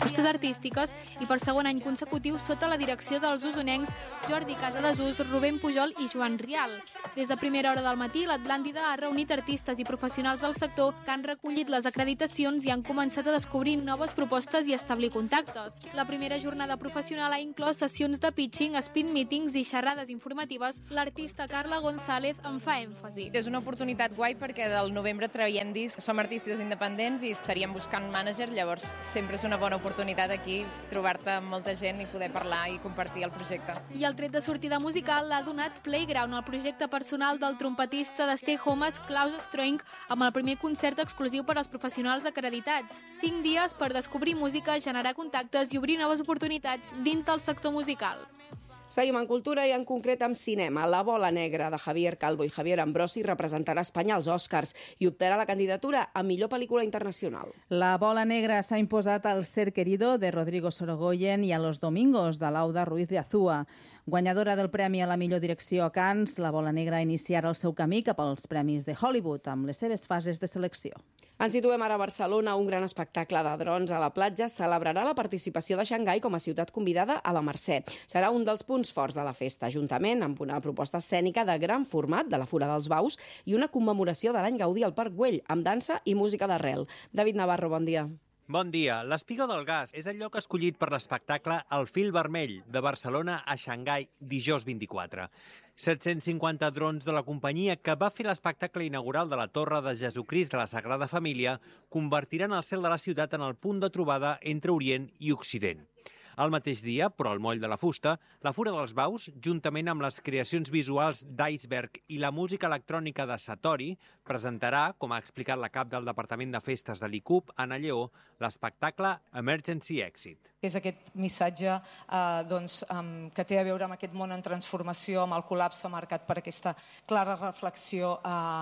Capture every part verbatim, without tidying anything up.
propostes artístiques i per segon any consecutiu sota la direcció dels usonencs Jordi Casadesús, Rubén Pujol i Joan Rial. Des de primera hora del matí, l'Atlàntida ha reunit artistes i professionals del sector que han recollit les acreditacions i han començat a descobrir noves propostes i establir contactes. La primera jornada professional ha inclòs sessions de pitching, spin meetings i xerrades informatives. L'artista Carla González en fa èmfasi. És una oportunitat guai perquè del novembre traiem disc, som artistes independents i estaríem buscant mànager, llavors sempre és una bona oportunitat aquí trobar-te amb molta gent i poder parlar i compartir el projecte. I el tret de sortida musical l'ha donat Playground, el projecte personal del trompetista de Stay Homes, Klaus Stroink, amb el primer concert exclusiu per als professionals acreditats. Cinc dies per descobrir música, generar contactes i obrir noves oportunitats dins del sector musical. Seguim en cultura i en concret amb cinema. La Bola Negra de Javier Calvo i Javier Ambrosi representarà Espanya als Oscars i optarà la candidatura a millor pel·lícula internacional. La Bola Negra s'ha imposat al Ser Querido de Rodrigo Sorogoyen i a Los Domingos de Lauda Ruiz de Azúa. Guanyadora del Premi a la millor direcció a Cannes, La Bola Negra iniciarà el seu camí cap als Premis de Hollywood amb les seves fases de selecció. Ens situem ara a Barcelona. Un gran espectacle de drons a la platja celebrarà la participació de Xangai com a ciutat convidada a la Mercè. Serà un dels punts forts de la festa, juntament amb una proposta escènica de gran format de la Fura dels Baus i una commemoració de l'any Gaudí al Parc Güell, amb dansa i música d'arrel. David Navarro, bon dia. Bon dia. L'Espigó del Gas és el lloc escollit per l'espectacle El Fil Vermell, de Barcelona a Xangai, dijous vint-i-quatre. set-cents cinquanta drons de la companyia que va fer l'espectacle inaugural de la Torre de Jesucrist de la Sagrada Família convertiran el cel de la ciutat en el punt de trobada entre Orient i Occident. El mateix dia, però al moll de la fusta, la Fura dels Baus, juntament amb les creacions visuals d'Iceberg i la música electrònica de Satori, presentarà, com ha explicat la cap del Departament de Festes de l'I C U P, Anna Lleó, l'espectacle Emergency Exit. És aquest missatge eh, doncs, um, que té a veure amb aquest món en transformació, amb el col·lapse marcat per aquesta clara reflexió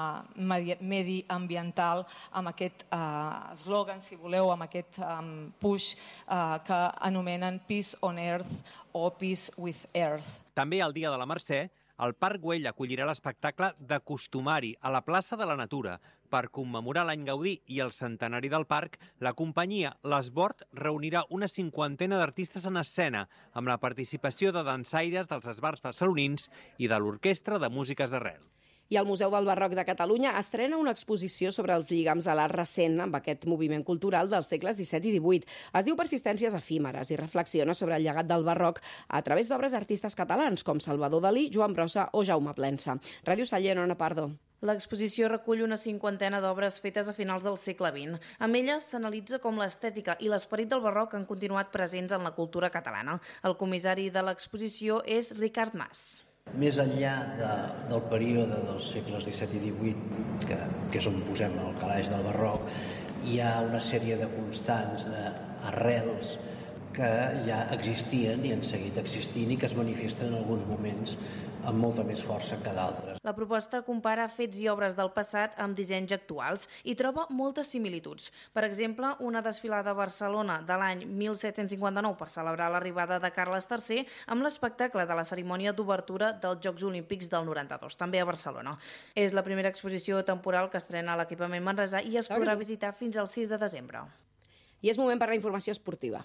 eh, mediambiental, amb aquest eslògan, eh, si voleu, amb aquest um, push eh, que anomenen Peace on Earth o Peace with Earth. També el dia de la Mercè, el Parc Güell acollirà l'espectacle de Costumari a la plaça de la Natura. Per commemorar l'any Gaudí i el centenari del parc, la companyia L'Esbord reunirà una cinquantena d'artistes en escena, amb la participació de dansaires dels esbars barcelonins i de l'Orquestra de Músiques d'Arrel. I el Museu del Barroc de Catalunya estrena una exposició sobre els lligams de l'art recent amb aquest moviment cultural dels segles disset i divuit. Es diu Persistències efímeres i reflexiona sobre el llegat del barroc a través d'obres d'artistes catalans com Salvador Dalí, Joan Brossa o Jaume Plensa. Ràdio Sallent, Ona Pardo. L'exposició recull una cinquantena d'obres fetes a finals del segle vint. Amb elles s'analitza com l'estètica i l'esperit del barroc han continuat presents en la cultura catalana. El comissari de l'exposició és Ricard Mas. Més enllà de, del període dels segles disset i divuit, que, que és on posem el calaix del barroc, hi ha una sèrie de constants, d'arrels, que ja existien i han seguit existint i que es manifesten en alguns moments amb molta més força que d'altres. La proposta compara fets i obres del passat amb dissenys actuals i troba moltes similituds. Per exemple, una desfilada a Barcelona de l'any mil set-cents cinquanta-nou per celebrar l'arribada de Carles tercer amb l'espectacle de la cerimònia d'obertura dels Jocs Olímpics del noranta-dos, també a Barcelona. És la primera exposició temporal que estrena l'equipament manresà i es podrà visitar fins al sis de desembre. I és moment per la informació esportiva.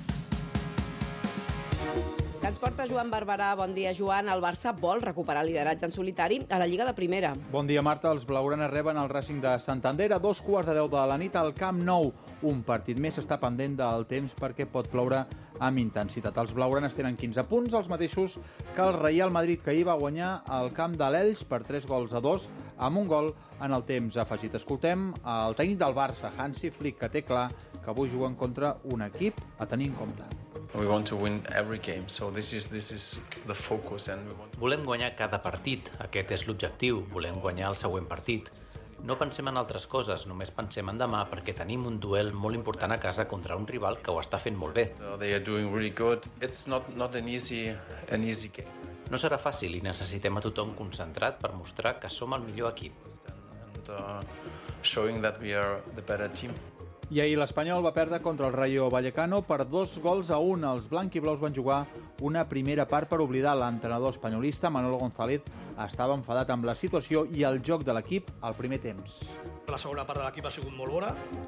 Que ens porta Joan Barberà. Bon dia, Joan. El Barça vol recuperar el lideratge en solitari a la Lliga de Primera. Bon dia, Marta. Els blaugranes reben el Racing de Santander a dos quarts de deu de la nit al Camp Nou. Un partit més està pendent del temps perquè pot ploure amb intensitat. Els blaugranes tenen quinze punts, els mateixos que el Real Madrid, que ahir va guanyar al camp de l'Elx per tres gols a dos, amb un gol en el temps afegit. Escoltem el tècnic del Barça, Hansi Flick, que té clar que avui juguen contra un equip a tenir en compte. We want to win every game, so this is this is the focus and we want... Volem guanyar cada partit, aquest és l'objectiu, volem guanyar el següent partit. No pensem en altres coses, només pensem en demà perquè tenim un duel molt important a casa contra un rival que ho està fent molt bé. So they are doing really good. It's not not an easy an easy game. No serà fàcil i necessitem a tothom concentrat per mostrar que som el millor equip. And uh, showing that we are the better team. I ahir l'Espanyol va perdre contra el Rayo Vallecano per dos gols a un. Els blanquiblaus van jugar una primera part per oblidar l'entrenador espanyolista. Manolo González estava enfadat amb la situació i el joc de l'equip al primer temps. La segona part de l'equip ha sigut molt bona.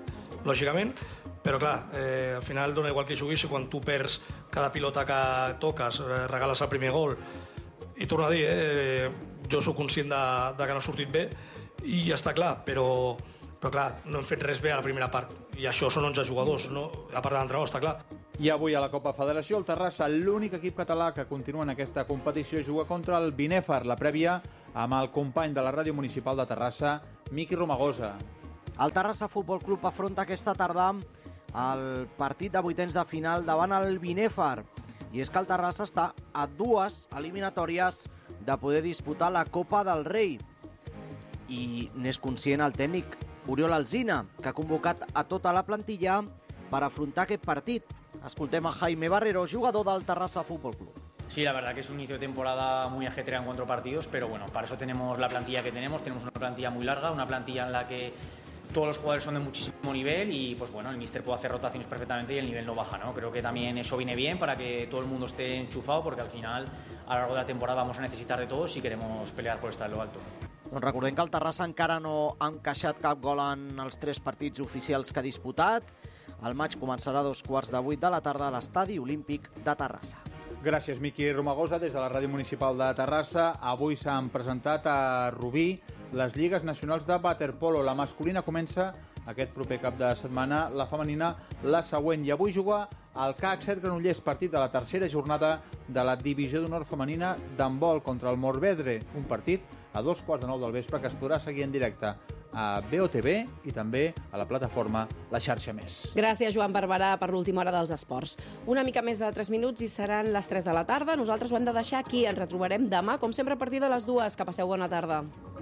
lògicament, però clar, eh, al final dona igual que juguis, quan tu perds cada pilota que toques, eh, regales el primer gol, i torno a dir, eh, jo sóc conscient de, de que no ha sortit bé, i ja està clar, però, però clar, no hem fet res bé a la primera part, i això són onze jugadors, no? A part de l'entrenador, està clar. I avui a la Copa Federació, el Terrassa, l'únic equip català que continua en aquesta competició, juga contra el Binèfar, la prèvia amb el company de la Ràdio Municipal de Terrassa, Miqui Romagosa. El Terrassa Futbol Club afronta aquesta tarda el partit de vuitens de final davant el Binèfar. I és que el Terrassa està a dues eliminatòries de poder disputar la Copa del Rei. I n'és conscient el tècnic Oriol Alsina, que ha convocat a tota la plantilla per afrontar aquest partit. Escoltem a Jaime Barrero, jugador del Terrassa Fútbol Club. Sí, la verdad que es un inicio de temporada muy ajetreado en cuatro partidos, pero bueno, para eso tenemos la plantilla que tenemos, tenemos una plantilla muy larga, una plantilla en la que todos los jugadores son de muchísimo nivel y pues bueno, el míster puede hacer rotaciones perfectamente y el nivel no baja, ¿no? Creo que también eso viene bien para que todo el mundo esté enchufado, porque al final a lo largo de la temporada vamos a necesitar de todos si queremos pelear por estar en lo alto. Doncs recordem que el Terrassa encara no ha encaixat cap gol en els tres partits oficials que ha disputat. El maig començarà a dos quarts de vuit de la tarda a l'Estadi Olímpic de Terrassa. Gràcies, Miqui Romagosa, des de la Ràdio Municipal de Terrassa. Avui s'han presentat a Rubí les lligues nacionals de waterpolo. La masculina comença aquest proper cap de setmana, la femenina la següent. I avui juga el C A C set Granollers, partit de la tercera jornada de la divisió d'honor femenina d'handbol contra el Morvedre. Un partit a dos quarts de nou del vespre que es podrà seguir en directe a B O T V i també a la plataforma La Xarxa Més. Gràcies, Joan Barberà, per l'última hora dels esports. Una mica més de tres minuts i seran les tres de la tarda. Nosaltres ho hem de deixar aquí. Ens retrobarem demà, com sempre, a partir de les dues. Que passeu bona tarda.